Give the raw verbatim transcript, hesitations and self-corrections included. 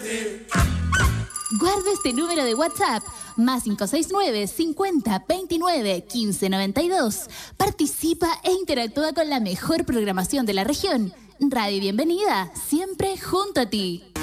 Guarda este número de WhatsApp, más cinco seis nueve, cincuenta, veintinueve, quince, noventa y dos. Participa e interactúa con la mejor programación de la región. Radio Bienvenida, siempre junto a ti.